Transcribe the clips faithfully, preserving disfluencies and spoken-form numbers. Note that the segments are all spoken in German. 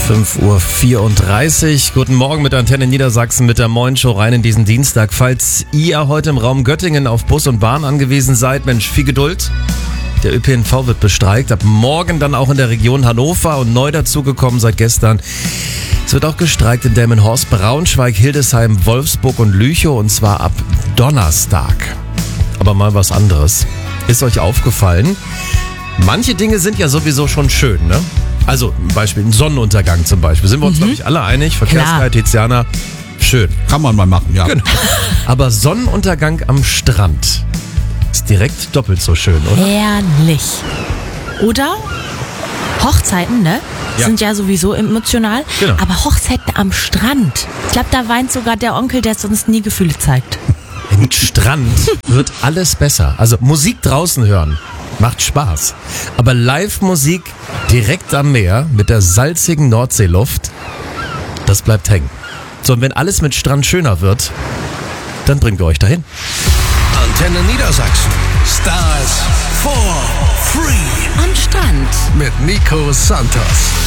fünf Uhr vierunddreißig. Guten Morgen mit Antenne Niedersachsen mit der Moin Show rein in diesen Dienstag. Falls ihr heute im Raum Göttingen auf Bus und Bahn angewiesen seid, Mensch, viel Geduld. Der Ö P N V wird bestreikt. Ab morgen dann auch in der Region Hannover und neu dazugekommen seit gestern. Es wird auch gestreikt in Delmenhorst, Braunschweig, Hildesheim, Wolfsburg und Lüchow und zwar ab Donnerstag. Aber mal was anderes. Ist euch aufgefallen? Manche Dinge sind ja sowieso schon schön, ne? Also ein Beispiel, ein Sonnenuntergang zum Beispiel. Sind wir uns, mhm. glaube ich, alle einig? Verkehrsfreiheit, Tiziana, schön. Kann man mal machen, ja. Genau. Aber Sonnenuntergang am Strand ist direkt doppelt so schön, oder? Herrlich. Oder Hochzeiten, ne? Ja. Sind ja sowieso emotional. Genau. Aber Hochzeiten am Strand. Ich glaube, da weint sogar der Onkel, der sonst nie Gefühle zeigt. Im Strand wird alles besser. Also Musik draußen hören macht Spaß. Aber Live-Musik direkt am Meer mit der salzigen Nordseeluft, das bleibt hängen. So, und wenn alles mit Strand schöner wird, dann bringen wir euch dahin. Antenne Niedersachsen. Stars for free. Am Strand. Mit Nico Santos.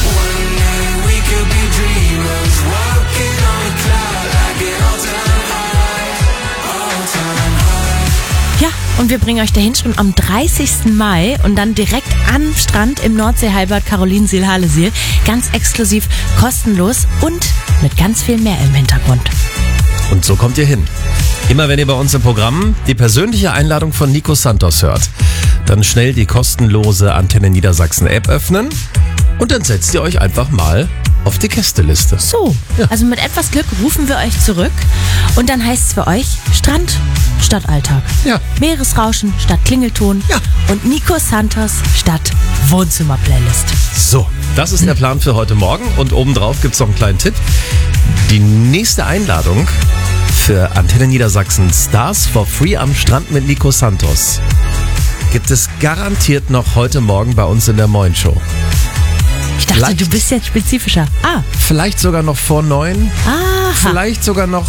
Ja, und wir bringen euch dahin schon am dreißigsten Mai und dann direkt am Strand im Nordseehalbad Carolinensiel-Halesiel. Ganz exklusiv, kostenlos und mit ganz viel mehr im Hintergrund. Und so kommt ihr hin. Immer wenn ihr bei uns im Programm die persönliche Einladung von Nico Santos hört, dann schnell die kostenlose Antenne Niedersachsen App öffnen und dann setzt ihr euch einfach mal auf die Gästeliste. So, ja. Also mit etwas Glück rufen wir euch zurück und dann heißt es für euch Strand statt Alltag. Ja. Meeresrauschen statt Klingelton. Ja. Und Nico Santos statt Wohnzimmer-Playlist. So, das ist der Plan für heute Morgen und obendrauf gibt es noch einen kleinen Tipp. Die nächste Einladung für Antenne Niedersachsen Stars for Free am Strand mit Nico Santos gibt es garantiert noch heute Morgen bei uns in der Moin Show. Ich dachte, Vielleicht- du bist jetzt spezifischer. Ah, Vielleicht sogar noch vor neun, aha. vielleicht sogar noch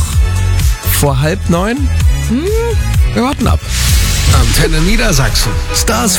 vor halb neun. Hm, wir warten ab. Antenne Niedersachsen. Stars